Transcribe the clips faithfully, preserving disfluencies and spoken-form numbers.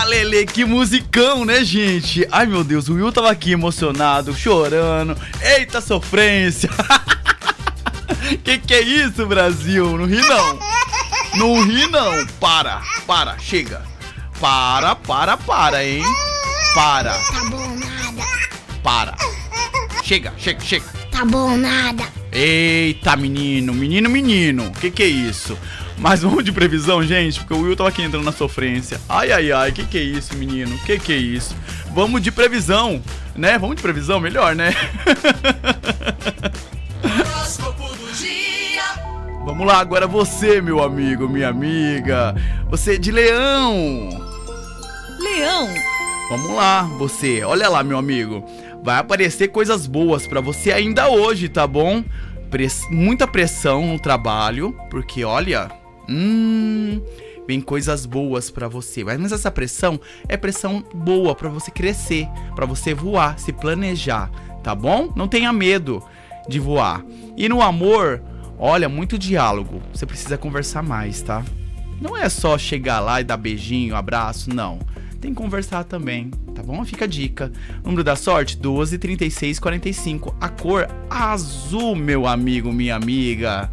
Lelê, que musicão, né, gente? Ai, meu Deus, o Will tava aqui emocionado, chorando. Eita, sofrência. Que que é isso, Brasil? Não ri, não. Não ri, não. Para, para, chega. Para, para, para, hein? Para. Tá bom, nada. Para. Chega, chega, chega. Tá bom, nada. Eita, menino, menino, menino. Que que é isso? Mas vamos de previsão, gente, porque o Will tava aqui entrando na sofrência. Ai, ai, ai, que que é isso, menino? Que que é isso? Vamos de previsão, né? Vamos de previsão, melhor, né? Vamos lá, agora você, meu amigo, minha amiga. Você é de Leão. Leão. Vamos lá, você. Olha lá, meu amigo. Vai aparecer coisas boas pra você ainda hoje, tá bom? Press... Muita pressão no trabalho, porque olha... Hum... Vem coisas boas pra você. Mas essa pressão é pressão boa pra você crescer, pra você voar, se planejar, tá bom? Não tenha medo de voar. E no amor, olha, muito diálogo. Você precisa conversar mais, tá? Não é só chegar lá e dar beijinho, abraço, não. Tem que conversar também, tá bom? Fica a dica. Número da sorte, doze, trinta e seis, quarenta e cinco. A cor azul, meu amigo, minha amiga.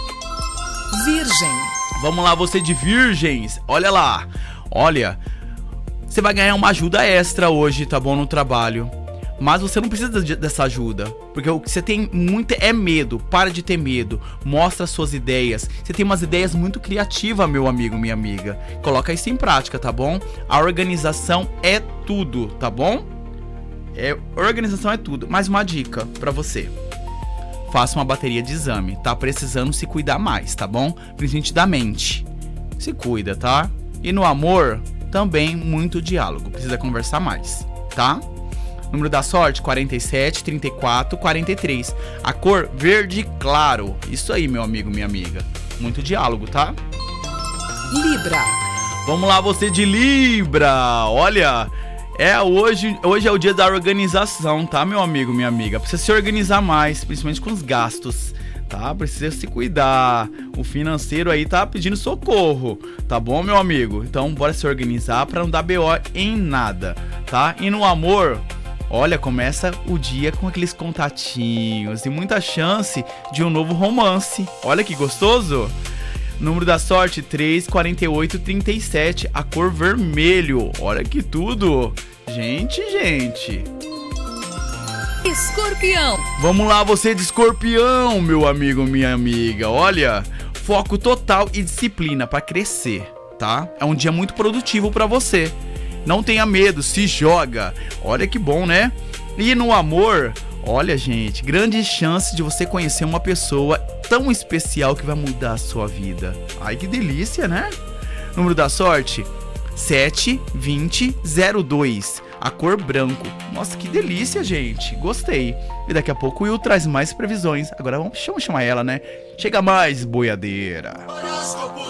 Virgem. Vamos lá, você de virgens. Olha lá. Olha, você vai ganhar uma ajuda extra hoje, tá bom? No trabalho. Mas você não precisa de, dessa ajuda. Porque o que você tem muito é medo. Para de ter medo. Mostra suas ideias. Você tem umas ideias muito criativas, meu amigo, minha amiga. Coloca isso em prática, tá bom? A organização é tudo, tá bom? É, organização é tudo. Mais uma dica pra você. Faça uma bateria de exame. Tá precisando se cuidar mais, tá bom? Principalmente da mente. Se cuida, tá? E no amor, também muito diálogo. Precisa conversar mais, tá? Número da sorte, quarenta e sete, trinta e quatro, quarenta e três. A cor verde claro. Isso aí, meu amigo, minha amiga. Muito diálogo, tá? Libra. Vamos lá, você de Libra. Olha, é hoje, hoje é o dia da organização, tá, meu amigo, minha amiga? Precisa se organizar mais, principalmente com os gastos, tá? Precisa se cuidar. O financeiro aí tá pedindo socorro, tá bom, meu amigo? Então, bora se organizar pra não dar B O em nada, tá? E no amor... Olha, começa o dia com aqueles contatinhos e muita chance de um novo romance. Olha que gostoso! Número da sorte, três, quarenta e oito, trinta e sete. A cor vermelho. Olha que tudo! Gente, gente! Escorpião. Vamos lá, você de escorpião, meu amigo, minha amiga. Olha, foco total e disciplina para crescer, tá? É um dia muito produtivo para você. Não tenha medo, se joga. Olha que bom, né? E no amor, olha, gente, grande chance de você conhecer uma pessoa tão especial que vai mudar a sua vida. Ai, que delícia, né? Número da sorte, sete, vinte, zero dois. A cor branco. Nossa, que delícia, gente. Gostei. E daqui a pouco o Will traz mais previsões. Agora vamos chamar ela, né? Chega mais, boiadeira.